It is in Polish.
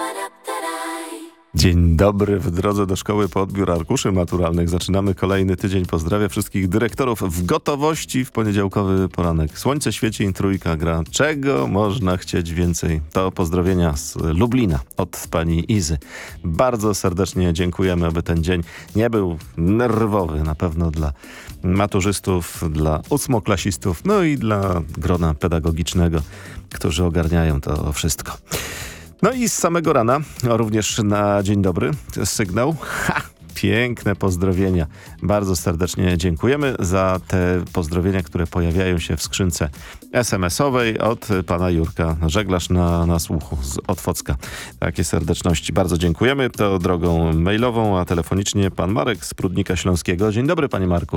Dzień dobry, w drodze do szkoły po odbiór arkuszy maturalnych. Zaczynamy kolejny tydzień. Pozdrawiam wszystkich dyrektorów w gotowości w poniedziałkowy poranek. Słońce świeci i trójka gra. Czego można chcieć więcej? To pozdrowienia z Lublina od pani Izy. Bardzo serdecznie dziękujemy, aby ten dzień nie był nerwowy. Na pewno dla maturzystów, dla ósmoklasistów, no i dla grona pedagogicznego, którzy ogarniają to wszystko. No i z samego rana, również na dzień dobry, sygnał. Piękne pozdrowienia. Bardzo serdecznie dziękujemy za te pozdrowienia, które pojawiają się w skrzynce SMS-owej od pana Jurka. Żeglarz na słuchu z Otwocka. Takie serdeczności. Bardzo dziękujemy. To drogą mailową, a telefonicznie pan Marek z Prudnika Śląskiego. Dzień dobry, panie Marku.